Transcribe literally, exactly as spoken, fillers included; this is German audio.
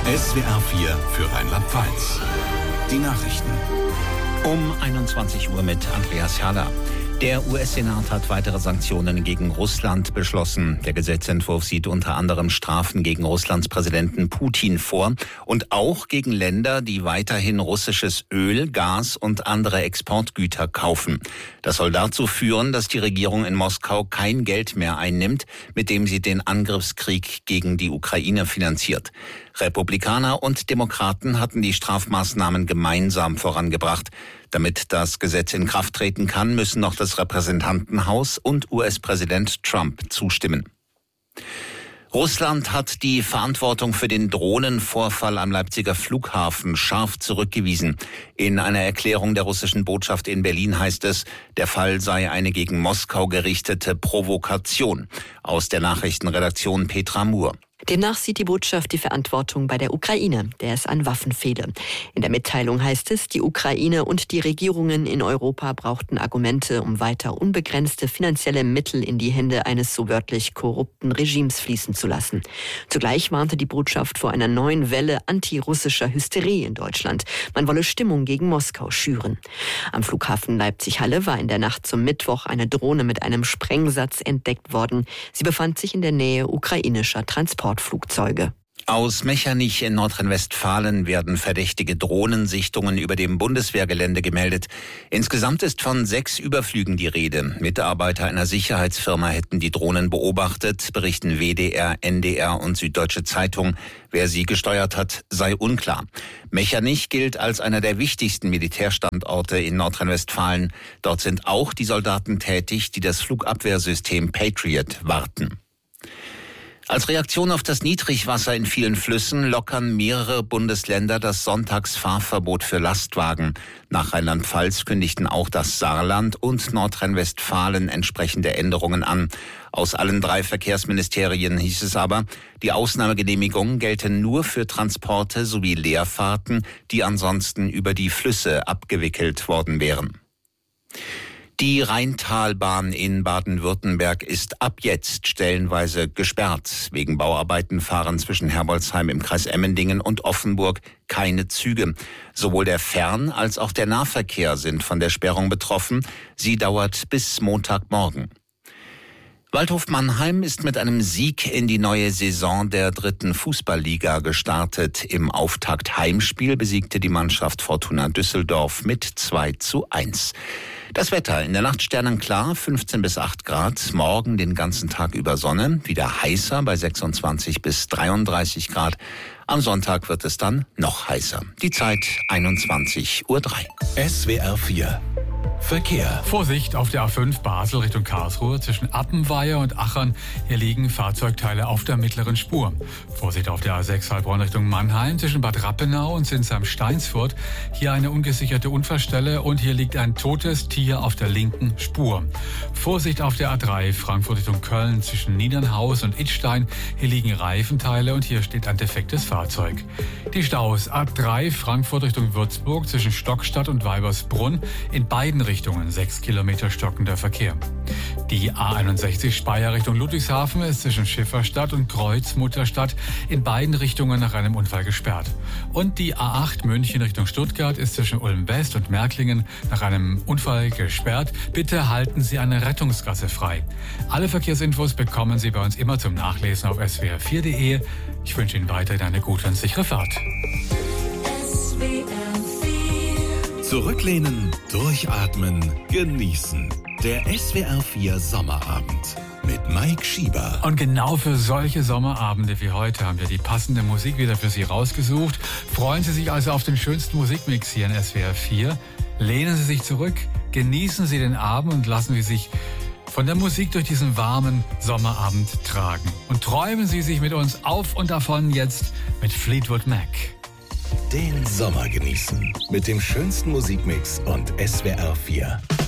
S W R vier für Rheinland-Pfalz. Die Nachrichten. Um einundzwanzig Uhr mit Andreas Herrler. Der U S-Senat hat weitere Sanktionen gegen Russland beschlossen. Der Gesetzentwurf sieht unter anderem Strafen gegen Russlands Präsidenten Putin vor und auch gegen Länder, die weiterhin russisches Öl, Gas und andere Exportgüter kaufen. Das soll dazu führen, dass die Regierung in Moskau kein Geld mehr einnimmt, mit dem sie den Angriffskrieg gegen die Ukraine finanziert. Republikaner und Demokraten hatten die Strafmaßnahmen gemeinsam vorangebracht. Damit das Gesetz in Kraft treten kann, müssen noch das Repräsentantenhaus und U S-Präsident Trump zustimmen. Russland hat die Verantwortung für den Drohnenvorfall am Leipziger Flughafen scharf zurückgewiesen. In einer Erklärung der russischen Botschaft in Berlin heißt es, der Fall sei eine gegen Moskau gerichtete Provokation. Aus der Nachrichtenredaktion Petra Muhr. Demnach sieht die Botschaft die Verantwortung bei der Ukraine, der es an Waffen fehle. In der Mitteilung heißt es, die Ukraine und die Regierungen in Europa brauchten Argumente, um weiter unbegrenzte finanzielle Mittel in die Hände eines so wörtlich korrupten Regimes fließen zu lassen. Zugleich warnte die Botschaft vor einer neuen Welle antirussischer Hysterie in Deutschland. Man wolle Stimmung gegen Moskau schüren. Am Flughafen Leipzig-Halle war in der Nacht zum Mittwoch eine Drohne mit einem Sprengsatz entdeckt worden. Sie befand sich in der Nähe ukrainischer Transportflugzeuge. Aus Mechernich in Nordrhein-Westfalen werden verdächtige Drohnensichtungen über dem Bundeswehrgelände gemeldet. Insgesamt ist von sechs Überflügen die Rede. Mitarbeiter einer Sicherheitsfirma hätten die Drohnen beobachtet, berichten W D R, N D R und Süddeutsche Zeitung. Wer sie gesteuert hat, sei unklar. Mechernich gilt als einer der wichtigsten Militärstandorte in Nordrhein-Westfalen. Dort sind auch die Soldaten tätig, die das Flugabwehrsystem Patriot warten. Als Reaktion auf das Niedrigwasser in vielen Flüssen lockern mehrere Bundesländer das Sonntagsfahrverbot für Lastwagen. Nach Rheinland-Pfalz kündigten auch das Saarland und Nordrhein-Westfalen entsprechende Änderungen an. Aus allen drei Verkehrsministerien hieß es aber, die Ausnahmegenehmigungen gelten nur für Transporte sowie Leerfahrten, die ansonsten über die Flüsse abgewickelt worden wären. Die Rheintalbahn in Baden-Württemberg ist ab jetzt stellenweise gesperrt. Wegen Bauarbeiten fahren zwischen Herbolzheim im Kreis Emmendingen und Offenburg keine Züge. Sowohl der Fern- als auch der Nahverkehr sind von der Sperrung betroffen. Sie dauert bis Montagmorgen. Waldhof Mannheim ist mit einem Sieg in die neue Saison der dritten Fußballliga gestartet. Im Auftakt-Heimspiel besiegte die Mannschaft Fortuna Düsseldorf mit zwei zu eins. Das Wetter in der Nacht sternenklar, fünfzehn bis acht Grad. Morgen den ganzen Tag über Sonne, wieder heißer bei sechsundzwanzig bis dreiunddreißig Grad. Am Sonntag wird es dann noch heißer. Die Zeit einundzwanzig Uhr drei. S W R vier Verkehr. Vorsicht auf der A fünf Basel Richtung Karlsruhe zwischen Appenweier und Achern. Hier liegen Fahrzeugteile auf der mittleren Spur. Vorsicht auf der A sechs Heilbronn Richtung Mannheim zwischen Bad Rappenau und Sinsheim-Steinsfurt. Hier eine ungesicherte Unfallstelle und hier liegt ein totes Tier auf der linken Spur. Vorsicht auf der A drei Frankfurt Richtung Köln zwischen Niedernhaus und Idstein. Hier liegen Reifenteile und hier steht ein defektes Fahrzeug. Die Staus A drei Frankfurt Richtung Würzburg zwischen Stockstadt und Weibersbrunn. In beiden Richtungen sechs Kilometer stockender Verkehr. Die A einundsechzig Speyer Richtung Ludwigshafen ist zwischen Schifferstadt und Kreuzmutterstadt in beiden Richtungen nach einem Unfall gesperrt. Und die A acht München Richtung Stuttgart ist zwischen Ulm West und Märklingen nach einem Unfall gesperrt. Bitte halten Sie eine Rettungsgasse frei. Alle Verkehrsinfos bekommen Sie bei uns immer zum Nachlesen auf S W R vier punkt de. Ich wünsche Ihnen weiterhin eine gute und sichere Fahrt. Zurücklehnen, durchatmen, genießen. Der S W R vier Sommerabend mit Mike Schieber. Und genau für solche Sommerabende wie heute haben wir die passende Musik wieder für Sie rausgesucht. Freuen Sie sich also auf den schönsten Musikmix hier in S W R vier. Lehnen Sie sich zurück, genießen Sie den Abend und lassen Sie sich von der Musik durch diesen warmen Sommerabend tragen. Und träumen Sie sich mit uns auf und davon jetzt mit Fleetwood Mac. Den Sommer genießen mit dem schönsten Musikmix und S W R vier.